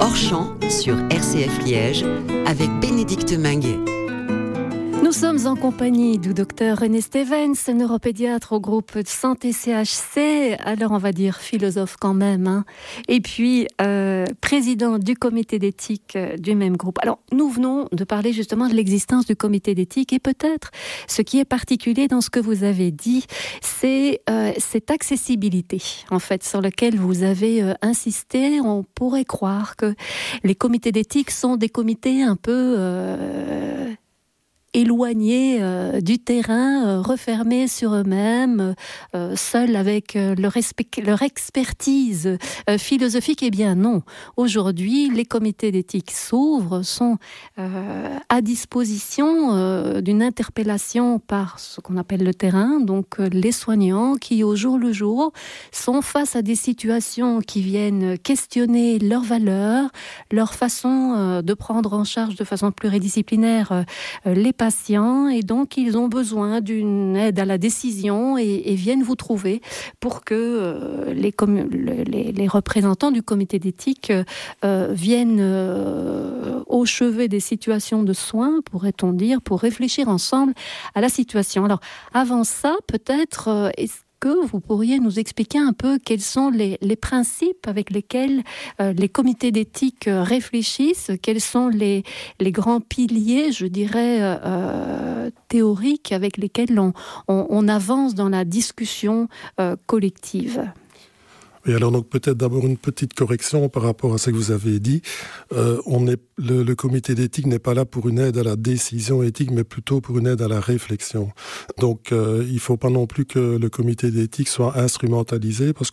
hors champ sur RCF Liège avec Bénédicte Minguet. Nous sommes en compagnie du docteur René Stevens, neuropédiatre au groupe de santé CHC, alors on va dire philosophe quand même, et puis président du comité d'éthique du même groupe. Alors nous venons de parler justement de l'existence du comité d'éthique et peut-être ce qui est particulier dans ce que vous avez dit, c'est cette accessibilité en fait sur laquelle vous avez insisté. On pourrait croire que les comités d'éthique sont des comités un peu éloignés du terrain, refermés sur eux-mêmes, seuls avec leur expertise philosophique. Eh bien non, aujourd'hui les comités d'éthique s'ouvrent, sont à disposition d'une interpellation par ce qu'on appelle le terrain, donc les soignants qui au jour le jour sont face à des situations qui viennent questionner leurs valeurs, leur façon de prendre en charge de façon pluridisciplinaire les patients, et donc ils ont besoin d'une aide à la décision et viennent vous trouver pour que les représentants du comité d'éthique viennent au chevet des situations de soins, pourrait-on dire, pour réfléchir ensemble à la situation. Alors avant ça, peut-être est-ce que vous pourriez nous expliquer un peu quels sont les principes avec lesquels les comités d'éthique réfléchissent, quels sont les grands piliers, je dirais, théoriques avec lesquels on avance dans la discussion collective. Et alors donc peut-être d'abord une petite correction par rapport à ce que vous avez dit. Le comité d'éthique n'est pas là pour une aide à la décision éthique, mais plutôt pour une aide à la réflexion. Donc il ne faut pas non plus que le comité d'éthique soit instrumentalisé, parce